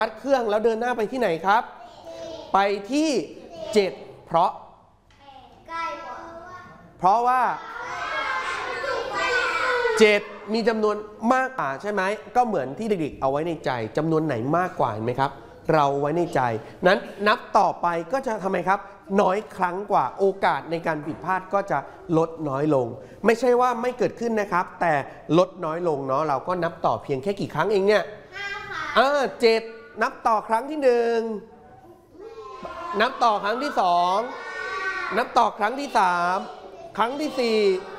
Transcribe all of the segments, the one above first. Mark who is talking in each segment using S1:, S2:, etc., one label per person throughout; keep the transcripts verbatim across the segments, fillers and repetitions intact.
S1: เครื่องแล้วเดินหน้าไปที่ไหนครับไปที่เจ็ดเพราะเพราะว่าเจ็ดมีจำนวนมากกว่าใช่ไหมก็เหมือนที่เด็กๆเอาไว้ในใจจำนวนไหนมากกว่าเห็นไหมครับเราไว้ในใจนั้นนับต่อไปก็จะทำไมครับน้อยครั้งกว่าโอกาสในการผิดพลาดก็จะลดน้อยลงไม่ใช่ว่าไม่เกิดขึ้นนะครับแต่ลดน้อยลงเนาะเราก็นับต่อเพียงแค่กี่ครั้งเองเนี่ยเออเจ็ดนับต่อครั้งที่หนึ่งนับต่อครั้งที่สองนับต่อครั้งที่สามครั้งที่สี่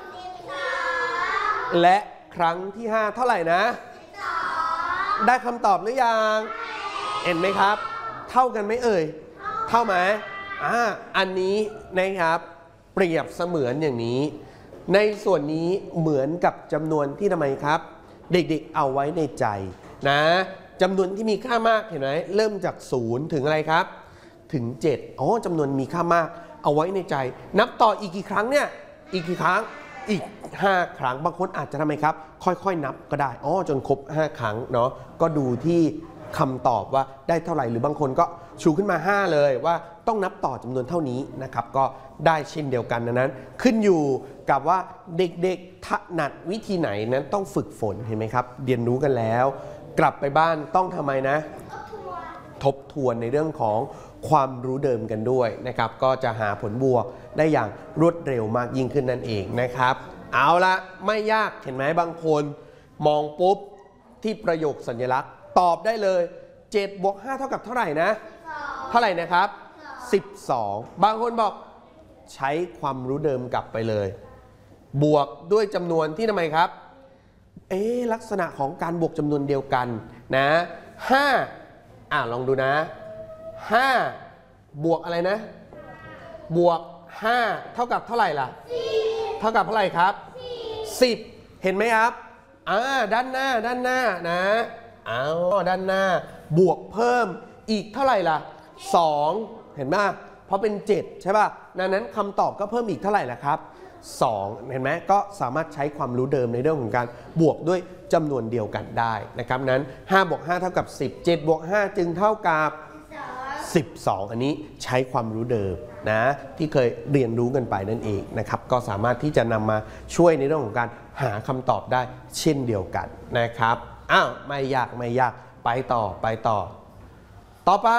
S1: และครั้งที่ห้าเท่าไหร่นะได้คำตอบหรือยังเห็นไหมครับเท่ากันไหมเอ่ยเท่าไหมอ่าอันนี้นะครับเปรียบเสมือนอย่างนี้ในส่วนนี้เหมือนกับจำนวนที่ทำไมครับเด็กๆเอาไว้ในใจนะจำนวนที่มีค่ามากเห็นไหมเริ่มจากศูนย์ถึงอะไรครับถึงเจ็ดอ๋อจำนวนมีค่ามากเอาไว้ในใจนับต่ออีกกี่ครั้งเนี่ยอีกกี่ครั้งอีกห้าครั้งบางคนอาจจะทำไมครับค่อยๆนับก็ได้อ๋อจนครบห้าครั้งเนาะก็ดูที่คำตอบว่าได้เท่าไหร่หรือบางคนก็ชูขึ้นมาห้าเลยว่าต้องนับต่อจำนวนเท่านี้นะครับก็ได้เช่นเดียวกันนั้นขึ้นอยู่กับว่าเด็กๆถนัดวิธีไหนนั้นต้องฝึกฝนเห็นไหมครับเรียนรู้กันแล้วกลับไปบ้านต้องทำไมนะทบทวนในเรื่องของความรู้เดิมกันด้วยนะครับก็จะหาผลบวกได้อย่างรวดเร็วมากยิ่งขึ้นนั่นเองนะครับเอาละไม่ยากเห็นไหมบางคนมองปุ๊บที่ประโยคสัญลักษณ์ตอบได้เลยเจ็ดบวกห้าเท่ากับเท่าไหร่นะเท่าไหร่นะครับสิบสองบางคนบอกใช้ความรู้เดิมกลับไปเลยบวกด้วยจำนวนที่ทำไมครับเอ๊ะลักษณะของการบวกจำนวนเดียวกันนะห้าอ่ะลองดูนะห้าบวกอะไรนะบวกห้าเท่ากับเท่าไหร่ล่ะเท่ากับเท่าไหร่ครับสิบเห็นไหมครับอ่าด้านหน้าด้านหน้านะอ้าวด้านหน้าบวกเพิ่มอีกเท่าไหร่ล่ะสองเห็นไหมเพราะเป็นเจ็ดใช่ป่ะดังนั้นคำตอบก็เพิ่มอีกเท่าไหร่ล่ะครับสองเห็นไหมก็สามารถใช้ความรู้เดิมในเรื่องของการบวกด้วยจำนวนเดียวกันได้นะครับนั้นห้าบวกห้าเท่ากับสิบ เจ็ดบวกห้าจึงเท่ากับสิบสองอันนี้ใช้ความรู้เดิมนะที่เคยเรียนรู้กันไปนั่นเองนะครับก็สามารถที่จะนำมาช่วยในเรื่องของการหาคำตอบได้เช่นเดียวกันนะครับอ้าวไม่ยากไม่ยากไปต่อไปต่อต่อไป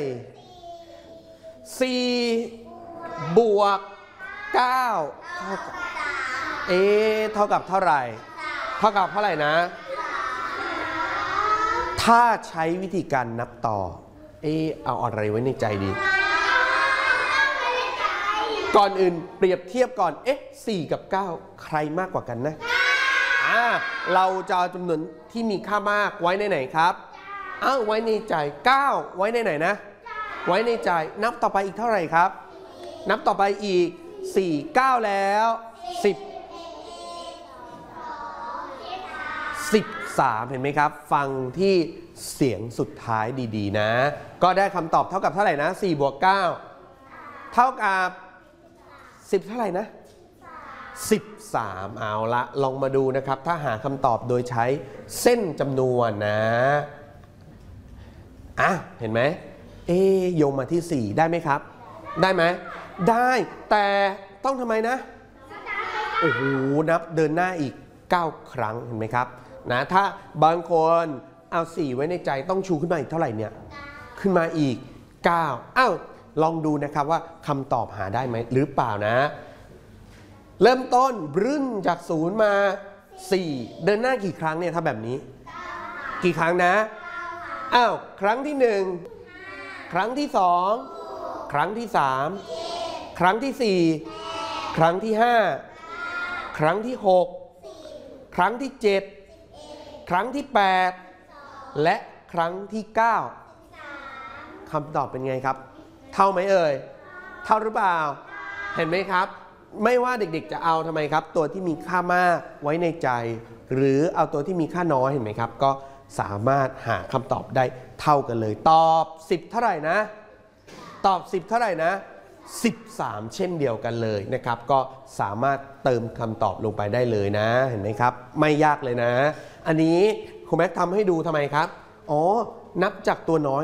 S1: สี่บวกเก้าเท่ากับเอ๊ะเท่ากับเท่าไหร่เท่ากับเท่าไหร่นะถ้าใช้วิธีการนับต่อเออเอาอะไรไว้ในใจดีก่อนอื่นเปรียบเทียบก่อนเอ๊ะสี่กับเก้าใครมากกว่ากันนะอ่าเราจะเอาจำนวนที่มีค่ามากไว้ในไหนครับอ้าวไว้ในใจเก้าไว้ในไหนนะไว้ในใจนับต่อไปอีกเท่าไหร่ครับนับต่อไปอีกสี่ เก้าแล้วสิบ สิบสามเห็นไหมครับฟังที่เสียงสุดท้ายดีๆนะก็ได้คำตอบเท่ากับเท่าไหร่นะสี่บวกเก้าเท่ากับสิบเท่าไหร่นะสิบสามเอาละลองมาดูนะครับถ้าหาคำตอบโดยใช้เส้นจำนวนนะอ่ะเห็นไหมเอ๊ยโยงมาที่สี่ได้ไหมครับได้ไหมได้แต่ต้องทำไมนะโอ้โหนับเดินหน้าอีกเก้าครั้งเห็นไหมครับนะถ้าบางคนเอาสี่ไว้ในใจต้องชูขึ้นมาอีกเท่าไหร่เนี่ยขึ้นมาอีกเก้าอ้าวลองดูนะครับว่าคำตอบหาได้ไหมหรือเปล่านะเริ่มต้นรึ่นจากศูนย์มาสี่เดินหน้ากี่ครั้งเนี่ยถ้าแบบนี้กี่ครั้งนะอ้าวครั้งที่หนึ่งครั้งที่สองครั้งที่สามครั้งที่สี่ครั้งที่ห้าครั้งที่หกครั้งที่เจ็ดครั้งที่แปดและครั้งที่เก้าคำตอบเป็นไงครับเท่าไหมเอ่ยเท่าหรือเปล่าเห็นไหมครับไม่ว่าเด็กๆจะเอาทำไมครับตัวที่มีค่ามากไว้ในใจหรือเอาตัวที่มีค่าน้อยเห็นไหมครับก็สามารถหาคำตอบได้เท่ากันเลยตอบสิบเท่าไหร่นะตอบสิบเท่าไหร่นะสิบสามเช่นเดียวกันเลยนะครับก็สามารถเติมคำตอบลงไปได้เลยนะเห็นไหมครับไม่ยากเลยนะอันนี้ครูแม็กทำให้ดูทำไมครับอ๋อนับจากตัวน้อย